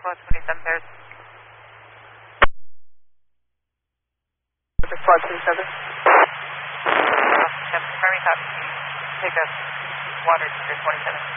Northwest 27 pairs. Squad 27. Primary top. Take up water to 27.